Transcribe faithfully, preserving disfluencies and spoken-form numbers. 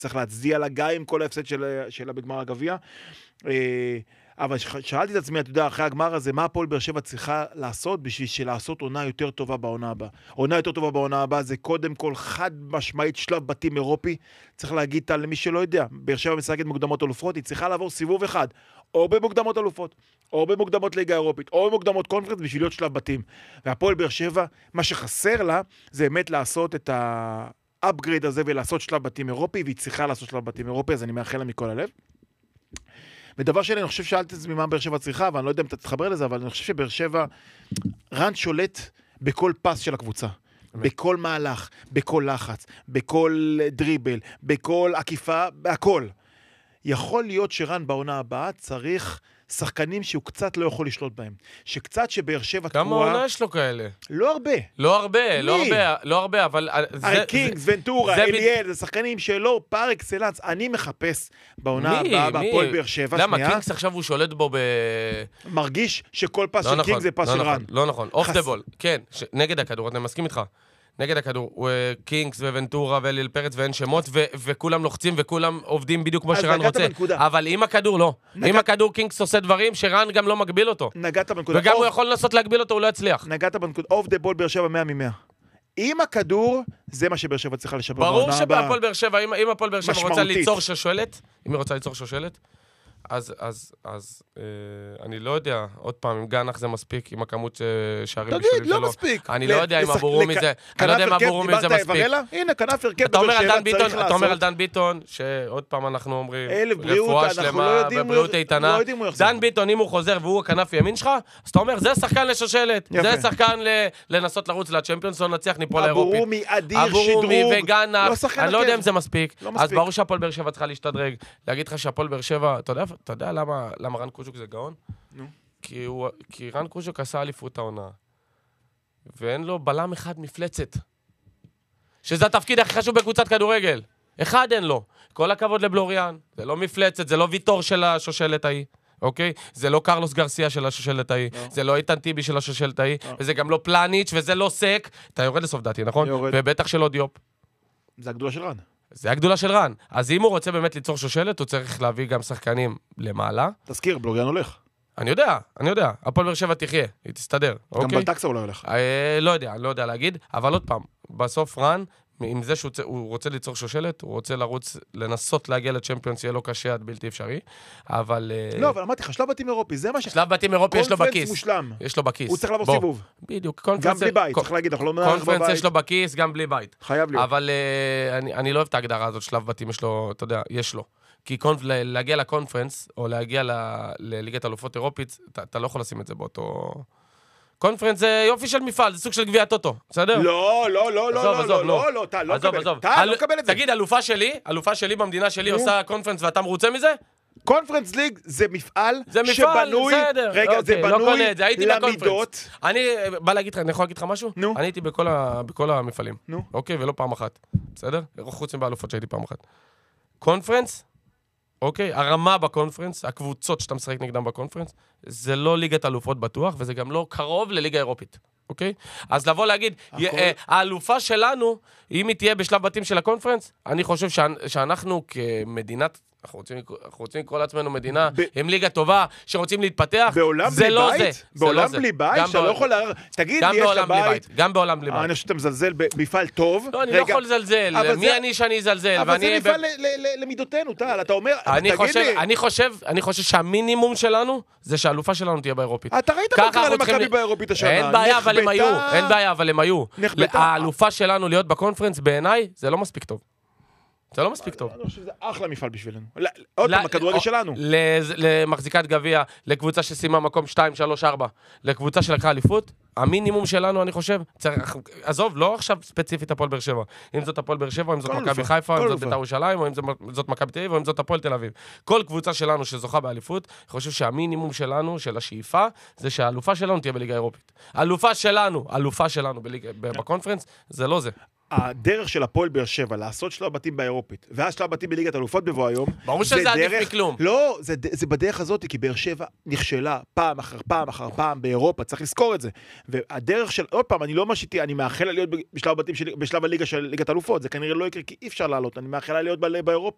צריך להצדיע לה גם עם כל ההפסד שלה בגמר הגביע. אבל שאלתי את עצמי, אתה יודע, אחרי הגמר הזה, מה הפועל באר שבע צריכה לעשות בשביל שלעשות עונה יותר טובה בעונה הבאה? עונה יותר טובה בעונה הבאה זה קודם כל חד משמעית שלב בתים אירופי. צריך להגיד למי שלא יודע, באר שבע משחקת מוקדמות אלופות, היא צריכה לעבור סיבוב אחד, או במוקדמות אלופות, או במוקדמות ליגה אירופית, או במוקדמות קונפרנס בשביל להיות שלב בתים. והפועל באר שבע, מה שחסר לה, זה באמת לעשות את האפגרייד הזה ולעשות שלב בתים אירופי, והיא צריכה לעשות שלב בתים אירופי, אז אני מאחל לה מכל הלב. ודבר שלי, אני חושב שאלת את זה ממה באר שבע צריכה, ואני לא יודע אם אתה תתחבר לזה, אבל אני חושב שבאר שבע, רן שולט בכל פס של הקבוצה. בכל מהלך, בכל לחץ, בכל דריבל, בכל עקיפה, בהכל. יכול להיות שרן בעונה הבאה צריך שחקנים שהוא קצת לא יכול לשלוט בהם. שקצת שבאר שבע תקועה... כמה עונה יש לו כאלה? לא הרבה. לא הרבה, לא הרבה, לא הרבה, אבל... הרי קינגס, ונטורה, אליאל, זה שחקנים שלא פאר אקסלנס. אני מחפש בעונה הבאה, בהפועל באר שבע. למה? קינגס עכשיו הוא שולט בו ב... מרגיש שכל פס של קינגס זה פס של רן. לא נכון, אוף דה בול. כן, נגד הכדור, אני מסכים איתך. נגד הכדור, קינגס וונטורה ואליל פרץ ואין שמות, וכולם לוחצים וכולם עובדים בדיוק כמו שרן רוצה. אבל עם הכדור לא. עם הכדור קינגס עושה דברים שרן גם לא מגביל אותו. נגעת בנקודה. וגם הוא יכול לנסות להגביל אותו, הוא לא יצליח. נגעת בנקודה. אוף דה בול באר שבע מאה ממאה. עם הכדור, זה מה שבאר שבע צריכה לשפר. ברור שבהפועל באר שבע, אם הפועל באר שבע רוצה ליצור שושלת, אם היא רוצה ליצור שושלת, אז, אז, אז, אה, אני לא יודע, עוד פעם, אם גנח זה מספיק, עם הכמות שערים בישולים שלו. תגיד, לא מספיק. אני לא יודע אם עבורו מזה, אני לא יודע אם עבורו מזה מספיק. הנה, כנף הרכב בבאר שבע צריך לעשות. אתה אומר על דן ביטון, שעוד פעם אנחנו אומרים, רפואה שלמה, בבריאות איתנה. דן ביטון, אם הוא חוזר והוא הכנף ימין שלך, אז אתה אומר, זה שחקן לשושלת, זה שחקן לנסות לרוץ לצ'מפיונס, לא נצליח ניפול לאירופית. עבורו מאדיר שדרוג. וגנח, אני לא יודע אם זה מספיק. אז ברור שהפועל באר שבע צריכה להשתדרג. להגיד לך שהפועל באר שבע, אתה יודע, אתה יודע למה, למה רן קוז'וק זה גאון? נו. כי, הוא, כי רן קוז'וק עשה אליפות העונה. ואין לו בלם אחד מפלצת. שזה התפקיד הכי חשוב בקבוצת כדורגל. אחד אין לו. כל הכבוד לבלוריאן. זה לא מפלצת, זה לא ויטור של השושלת ההיא. אוקיי? זה לא קרלוס גרסיה של השושלת ההיא. לא. זה לא איתן טיבי של השושלת ההיא. לא. וזה גם לא פלניץ' וזה לא סק. אתה יורד לסוף דעתי, נכון? יורד. ובטח שלא דיופ. זה הגדולה של רן. זה הגדולה של רן. אז אם הוא רוצה באמת ליצור שושלת, הוא צריך להביא גם שחקנים למעלה. תזכיר, בלוריאן הולך. אני יודע, אני יודע. הפועל באר שבע תחיה, היא תסתדר. גם בלטקסה אולי הולך. לא יודע, לא יודע להגיד. אבל עוד פעם, בסוף רן, עם זה שהוא רוצה ליצור שושלת, הוא רוצה לרוץ, לנסות להגיע לצ'מפיונס, יהיה לו קשה עד בלתי אפשרי. אבל... לא, אבל אמרתי לך, שלב בתים אירופי, זה מה ש... שלב בתים אירופי יש לו בכיס. קונפרנס מושלם. יש לו בכיס. הוא צריך לעבור סיבוב. בדיוק. גם בלי בית, צריך להגיד, אנחנו לא מנהל בבית. קונפרנס יש לו בכיס, גם בלי בית. חייב להיות. אבל אני לא אוהב את ההגדרה הזאת, שלב בתים יש לו, אתה יודע, יש לו. כי להגיע לקונפרנס, או להגיע לליגת אלופות אירופית, אתה לא יכול לשים את זה באותו... קונפרנס זה יופי של מפעל, זה סוג של גביע טוטו, בסדר? לא, לא, לא, לא, לא, לא, לא, לא, אתה לא מקבל, אתה לא מקבל את זה. תגיד, אלופה שלי, אלופה שלי במדינה שלי עושה קונפרנס ואתה מרוצה מזה? קונפרנס ליג זה מפעל שבנוי, רגע, זה בנוי למידות. אני בא להגיד לך, אני יכול להגיד לך משהו? נו. אני הייתי בכל המפעלים, אוקיי, ולא פעם אחת, בסדר? חוץ מבאלופות שהייתי פעם אחת. קונפרנס, אוקיי, הרמה בקונפרנס, הקבוצות שאתה משחק נגדם בקונפרנס, זה לא ליגת אלופות בטוח, וזה גם לא קרוב לליגה אירופית, אוקיי? אז לבוא להגיד, האלופה שלנו, אם היא תהיה בשלב בתים של הקונפרנס, אני חושב שאנחנו כמדינת, אנחנו רוצים, אנחנו רוצים לקרוא לעצמנו מדינה ב... עם ליגה טובה, שרוצים להתפתח, זה לא זה. בעולם בלי בית? שאתה לא יכול להר... תגיד, יש לבית... גם בעולם בלי בית. אני חושב שאתה מזלזל במפעל טוב. לא, אני לא יכול לזלזל. מי אני שאני אזלזל? אבל זה מפעל למידותינו, טל. אתה אומר, אני חושב שהמינימום שלנו, זה שהאלופה שלנו תהיה באירופית. אתה ראית מה קרה למכבי באירופית השנה? אין בעיה, אבל הם היו. אין בעיה, אבל הם היו. האלופה שלנו להיות בקונפרנס, בעיניי, זה לא מספיק טוב. זה לא מספיק טוב. אני חושב שזה אחלה מפעל בשבילנו. עוד פעם, הכדורגל שלנו. למחזיקת גביע, לקבוצה שסיימה מקום שתיים, שלוש, ארבע, לקבוצה שלקחה אליפות, המינימום שלנו, אני חושב, עזוב, לא עכשיו ספציפית הפועל באר שבע. אם זאת הפועל באר שבע, אם זאת מכבי חיפה, אם זאת בית"ר ירושלים, או אם זאת מכבי תל אביב, או אם זאת הפועל תל אביב. כל קבוצה שלנו שזוכה באליפות, אני חושב שהמינימום שלנו, של השאיפה, זה שהאלופה שלנו תהיה בליגה אירופית. האלופה שלנו, האלופה שלנו בקונפרנס, זה לא זה. הדרך של הפועל באר שבע לעשות שלב בתים באירופית, ואז שלב בתים בליגת אלופות בבוא היום, ברור שזה עדיף מכלום. לא, זה, זה בדרך הזאת, כי באר שבע נכשלה פעם אחר פעם אחר פעם באירופה, צריך לזכור את זה. והדרך של, עוד פעם, אני לא משיתי, אני מאחל להיות בשלב בתים, בשלב הליגה של ליגת אלופות, זה כנראה לא יקרה, כי אי אפשר לעלות, אני מאחל להיות באירופה.